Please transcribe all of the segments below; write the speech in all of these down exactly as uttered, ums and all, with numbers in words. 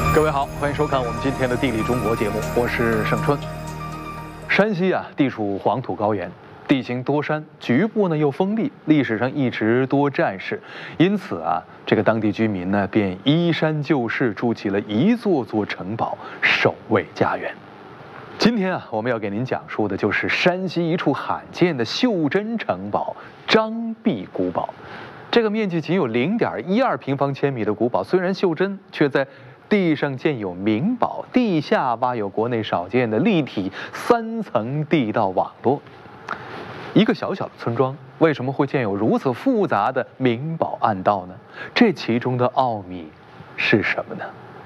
各位好，欢迎收看我们今天的《地理中国》节目，我是盛春。山西啊，地处黄土高原，地形多山，局部呢又封闭，历史上一直多战事，因此啊，这个当地居民呢便依山就势，筑起了一座座城堡，守卫家园。今天啊，我们要给您讲述的就是山西一处罕见的袖珍城堡——张壁古堡。这个面积仅有零点一二平方千米的古堡，虽然袖珍，却在地上建有明堡，地下挖有国内少见的立体三层地道网络。一个小小的村庄，为什么会建有如此复杂的明堡暗道呢？这其中的奥秘是什么呢？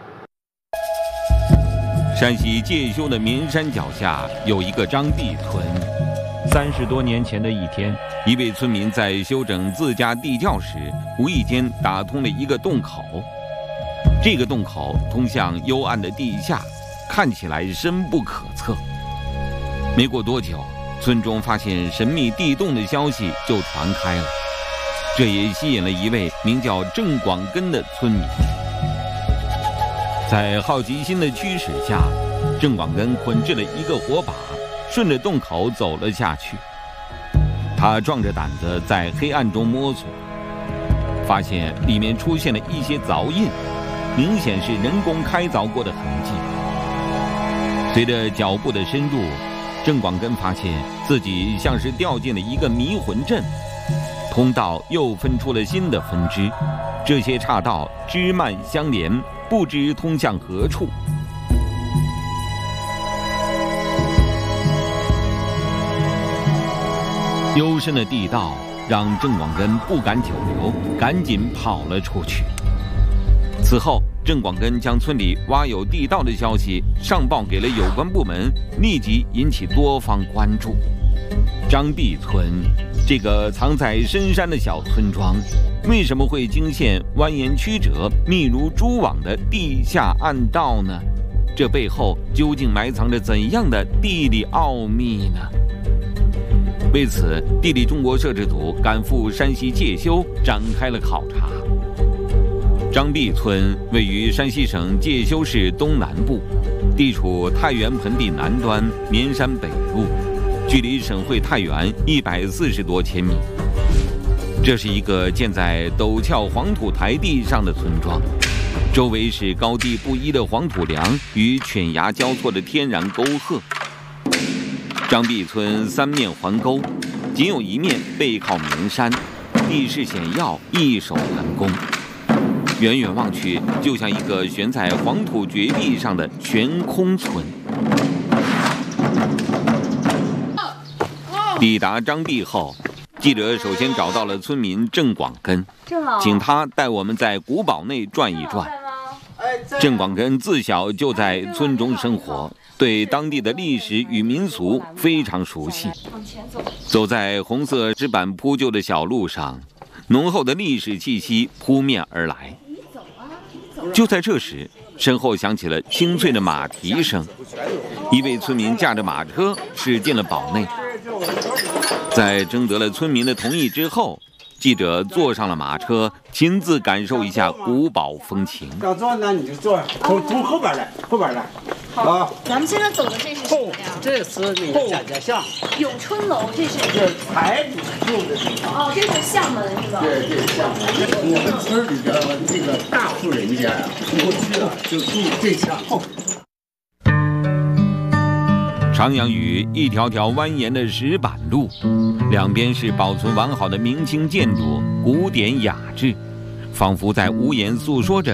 山西介休的绵山脚下有一个张壁村。 三十多年前的一天， 一位村民在修整自家地窖时，无意间打通了一个洞口。这个洞口通向幽暗的地下，看起来深不可测。没过多久，村中发现神秘地洞的消息就传开了，这也吸引了一位名叫郑广根的村民。在好奇心的驱使下，郑广根捆制了一个火把，顺着洞口走了下去。他壮着胆子在黑暗中摸索，发现里面出现了一些凿印，明显是人工开凿过的痕迹。随着脚步的深入，郑广根发现自己像是掉进了一个迷魂阵，通道又分出了新的分支，这些岔道枝蔓相连，不知通向何处。幽深的地道让郑广根不敢久留，赶紧跑了出去。此后，郑广根将村里挖有地道的消息上报给了有关部门，立即引起多方关注。张壁村这个藏在深山的小村庄，为什么会惊现蜿蜒曲折、密如蛛网的地下暗道呢？这背后究竟埋藏着怎样的地理奥秘呢？为此，地理中国摄制组赶赴山西介休，展开了考察。张壁村位于山西省介休市东南部，地处太原盆地南端，绵山北路，距离省会太原一百四十多千米。这是一个建在陡峭黄土台地上的村庄，周围是高低不一的黄土梁与犬牙交错的天然沟壑。张壁村三面环沟，仅有一面背靠绵山，地势险要，易守难攻。远远望去，就像一个悬在黄土绝壁上的悬空村。抵达张壁后，记者首先找到了村民郑广根，请他带我们在古堡内转一转。郑广根自小就在村中生活，对当地的历史与民俗非常熟悉。走在红色石板铺就的小路上，浓厚的历史气息扑面而来。就在这时，身后响起了清脆的马蹄声，一位村民驾着马车驶进了堡内。在征得了村民的同意之后，记者坐上了马车，亲自感受一下古堡风情。 要坐那你就坐，从从后边来，后边来。 好，啊、咱们现在走的这是什么呀？ 这是那个贾家巷。 永春楼，这是这牌子用的地方。 哦，这是巷门是吧？ 对，这是巷门。我们村里的这个大户人家呀、啊，过去啊就住这巷。 徜徉于一条条蜿蜒的石板路，两边是保存完好的明清建筑，古典雅致，仿佛在无言诉说着